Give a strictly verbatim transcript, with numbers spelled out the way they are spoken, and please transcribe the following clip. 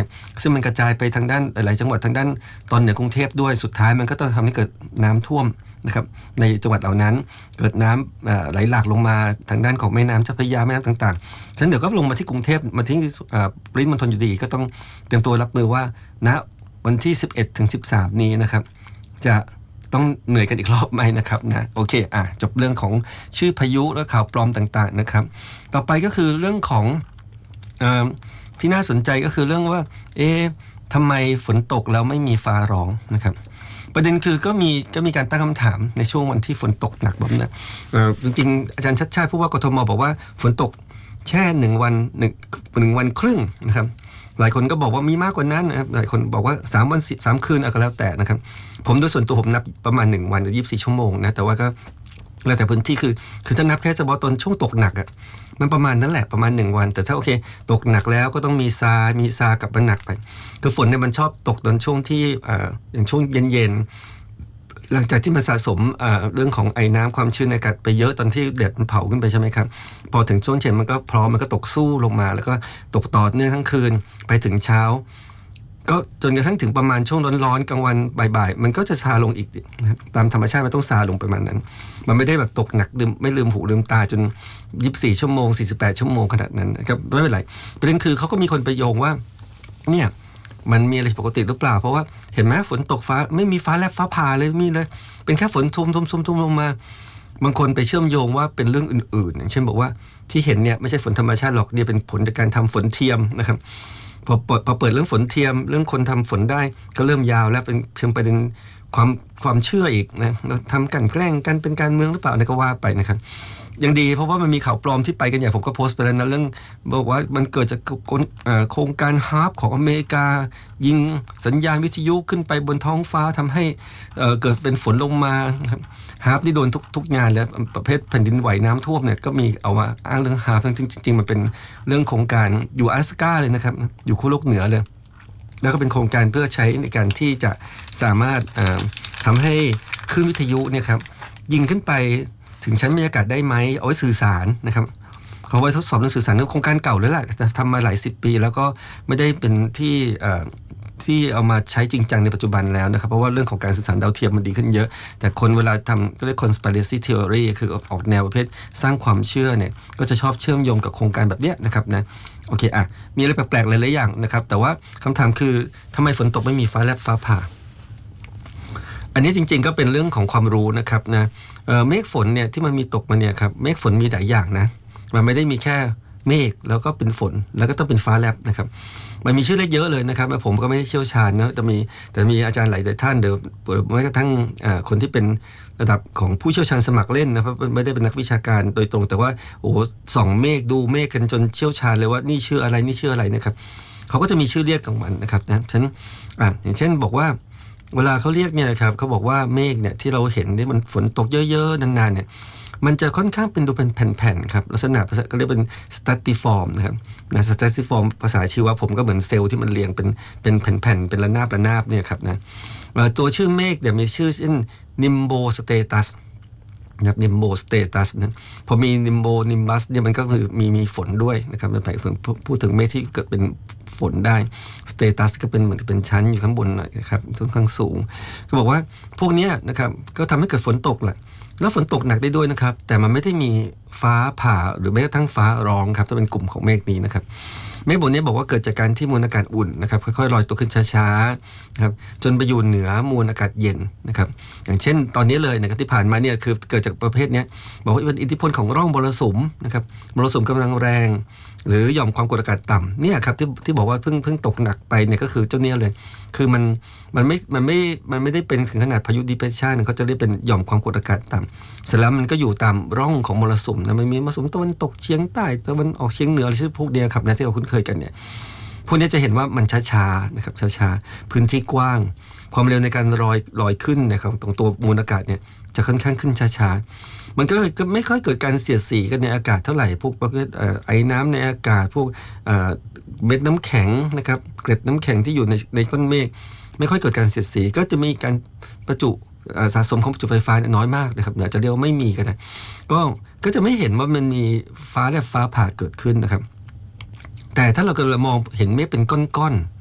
เนี่ยซึ่งมันกระจายไปทางด้านหลายๆจังหวัดทางด้านตอนเหนือกรุงเทพด้วยสุดท้ายมันก็ต้องทำให้เกิดน้ำท่วมนะครับในจังหวัดเหล่านั้นเกิดน้ำไหลหลากลงมาทางด้านของแม่น้ำเจ้าพระยาแม่น้ำต่างๆฉะนั้นเดี๋ยวก็ลงมาที่กรุงเทพมาที่ปริมณฑลอยู่ดีก็ต้องเตรียมตัวรับมือว่าณวันที่สิบเอ็ดถึงสิบสามนี้นะครับจะต้องเหนื่อยกันอีกรอบไหมนะครับนะโอเคอ่ะจบเรื่องของชื่อพายุและข่าวปลอมต่างๆนะครับต่อไปก็คือเรื่องของเอ่อที่น่าสนใจก็คือเรื่องว่าเอ๊ะทำไมฝนตกแล้วไม่มีฟ้าร้องนะครับประเด็นคือก็มีก็มีการตั้งคำถามในช่วงวันที่ฝนตกหนักแบบนั้นเอ่อจริงๆอาจารย์ชัดชาติผู้ว่ากทมบอกว่าฝนตกแช่หนึ่งวันหนึ่งหนึ่งวันครึ่งนะครับหลายคนก็บอกว่ามีมากกว่านั้นนะครับหลายคนบอกว่าสามวันสามคืนอะไรก็แล้วแต่นะครับผมโดยส่วนตัวผมนับประมาณหนึ่งวันหรือยี่สิบสี่ชั่วโมงนะแต่ว่าก็แล้วแต่พื้นที่คือคือถ้านับแค่เฉพาะตอนช่วงตกหนักอ่ะมันประมาณนั้นแหละประมาณหนึ่งวันแต่ถ้าโอเคตกหนักแล้วก็ต้องมีซามีซากับมันหนักไปคือฝนเนี่ยมันชอบตกตอนช่วงที่อ่าอย่างช่วงเย็นๆหลังจากที่มันสะสมอ่าเรื่องของไอ้น้ำความชื้นในอากาศไปเยอะตอนที่แดดมันเผาขึ้นไปใช่ไหมครับพอถึงช่วงเย็นมันก็พร้อมมันก็ตกสู้ลงมาแล้วก็ตกต่อเนื่องทั้งคืนไปถึงเช้าก็จนกระทั่งถึงประมาณช่วงร้อนๆกลางวันบ่ายๆมันก็จะชาลงอีกนะครับตามธรรมชาติมันต้องซาลงประมาณนั้นมันไม่ได้แบบตกหนักลืมไม่ลืมหูลืมตาจนยี่สิบสี่ชั่วโมงสี่สิบแปดชั่วโมงขนาดนั้นนะครับไม่เป็นไรประเด็นคือเขาก็มีคนไปโยงว่าเนี่ยมันมีอะไรปกติหรือเปล่าเพราะว่าเห็นไหมฝนตกฟ้าไม่มีฟ้าแลบฟ้าผ่าเลยมีเลยเป็นแค่ฝนทุ่มทุ่มทุ่มทุ่มลงมาบางคนไปเชื่อมโยงว่าเป็นเรื่องอื่นๆอย่างเช่นบอกว่าที่เห็นเนี่ยไม่ใช่ฝนธรรมชาติหรอกเนี่ยเป็นผลจากการทำฝนเทียมนะครับพอเปิดพอเปิดเรื่องฝนเทียมเรื่องคนทำฝนได้ก็เริ่มยาวแล้วเป็นเชิงประเด็นความความเชื่ออีกนะทำกันแกล้งกันเป็นการเมืองหรือเปล่าเนี่ยก็ว่าไปนะครับยังดีเพราะว่ามันมีข่าวปลอมที่ไปกันใหญ่ผมก็โพสต์ไปแล้วนะเรื่องบอกว่ามันเกิดจากโครงการฮาร์ปของอเมริกายิงสัญญาณวิทยุขึ้นไปบนท้องฟ้าทำให้เอ่อเกิดเป็นฝนลงมาครับฮาร์ปนี่โดนทุกทุกงานแล้วประเภทแผ่นดินไหวน้ำท่วมเนี่ยก็มีเอามาอ้างเรื่องฮาร์ปทั้งจริงๆมันเป็นเรื่องโครงการอยู่อลาสก้าเลยนะครับอยู่ขั้วโลกเหนือเลยแล้วก็เป็นโครงการเพื่อใช้ในการที่จะสามารถทำให้คลื่นวิทยุเนี่ยครับยิงขึ้นไปถึงชั้นบรรยากาศได้ไหมเอาไว้สื่อสารนะครับเอาไว้ทดสอบเรื่องสื่อสารโครงการเก่าแล้วแหละทำมาหลายสิบปีแล้วก็ไม่ได้เป็นที่ที่เอามาใช้จริงจังในปัจจุบันแล้วนะครับเพราะว่าเรื่องของการสื่อสารดาวเทียมมันดีขึ้นเยอะแต่คนเวลาทำก็เรียก conspiracy theory คือออกแนวประเภทสร้างความเชื่อเนี่ยก็จะชอบเชื่อมโยงกับโครงการแบบเนี้ยนะครับนะโอเคอ่ะมีอะไรแปลกๆหลายๆอย่างนะครับแต่ว่าคำถามคือทำไมฝนตกไม่มีฟ้าแลบฟ้าผ่าอันนี้จริงๆก็เป็นเรื่องของความรู้นะครับนะเอ่อเมฆฝนเนี่ยที่มันมีตกมาเนี่ยครับเมฆฝนมีหลายอย่างนะมันไม่ได้มีแค่เมฆแล้วก็เป็นฝนแล้วก็ต้องเป็นฟ้าแลบนะครับมันมีชื่อเรียกเยอะเลยนะครับผมก็ไม่ได้เชี่ยวชาญนะแต่มีแต่มีอาจารย์หลายท่านเดี๋ยวแม้กระทั่งคนที่เป็นระดับของผู้เชี่ยวชาญสมัครเล่นนะครับไม่ได้เป็นนักวิชาการโดยตรงแต่ว่าโอ้โหส่องเมฆดูเมฆกันจนเชี่ยวชาญเลยว่านี่ชื่ออะไรนี่ชื่ออะไรนะครับเขาก็จะมีชื่อเรียกของมันนะครับนะฉะนั้นอ่ะอย่างเช่นบอกว่าเวลาเขาเรียกเนี่ยครับเขาบอกว่าเมฆเนี่ยที่เราเห็นที่มันฝนตกเยอะๆนานๆเนี่ยมันจะค่อนข้างเป็นดูเป็นแผ่นๆครับลักษณะก็เรียกเป็น stratiform นะครับนะ stratiform ภาษาชีวะผมก็เหมือนเซลล์ที่มันเรียงเป็นเป็นแผ่นๆเป็นระนาบระนาบเนี่ยครับนะตัวชื่อเมฆเนี่ยมีชื่อเช่น nimbostratus นะครับ nimbostratus นะพอมี nimbo nimbus เนี่ยมันก็คือมีมีฝนด้วยนะครับเป็นแผนพูดถึงเมฆที่เกิดเป็นฝนได้ status ก็เป็นเหมือนเป็นชั้นอยู่ข้างบนหน่อยนะครับค่อนข้างสูงก็บอกว่าพวกนี้นะครับก็ทำให้เกิดฝนตกแหละแล้วฝนตกหนักได้ด้วยนะครับแต่มันไม่ได้มีฟ้าผ่าหรือแม้กระทั่งฟ้าร้องครับถ้าเป็นกลุ่มของเมฆนี้นะครับเมฆบนนี้บอกว่าเกิดจากการที่มวลอากาศอุ่นนะครับค่อยๆลอยตัวขึ้นช้าๆนะครับจนไปอยู่เหนือมวลอากาศเย็นนะครับอย่างเช่นตอนนี้เลยนะครับที่ผ่านมาเนี่ยคือเกิดจากประเภทนี้บอกว่าเป็นอิทธิพลของร่องมรสุมนะครับมรสุมกำลังแรงหรือหย่อมความกดอากาศต่ำเนี่ยครับที่ที่บอกว่าเพิ่งเพิ่งตกหนักไปเนี่ยก็คือเจ้าเนี่ยเลยคือมันมันไม่มันไม่มันไม่ได้เป็นถึงขนาดพายุดิเพรสชันเขาจะเรียกเป็นหย่อมความกดอากาศต่ำเสร็จแล้วมันก็อยู่ตามร่องของมรสุมนะมันมีมรสุมตะวันตกเฉียงใต้ตะวันออกเฉียงเหนืออะไรพวกเดียวครับนะที่เราคุ้นเคยกันเนี่ยพวกนี้จะเห็นว่ามันช้าๆนะครับช้าๆพื้นที่กว้างความเร็วในการลอยลอยขึ้นนะครับตรงตัวมวลอากาศเนี่ยจะค่อนข้างขึ้นช้าๆมันก็ไม่ค่อยเกิดการเสียดสีกันในอากาศเท่าไหร่พวกประเภทไอ้น้ำในอากาศพวกเม็ดน้ำแข็งนะครับเกล็ดน้ำแข็งที่อยู่ในในก้อนเมฆไม่ค่อยเกิดการเสียดสีก็จะมีการประจุสะสมของประจุไฟฟ้าน้อยมากนะครับอาจจะเรียกว่าไม่มีกันนะก็ก็จะไม่เห็นว่ามันมีฟ้าแลบฟ้าผ่าเกิดขึ้นนะครับแต่ถ้าเรากำลังมองเห็นเมฆเป็นก้อน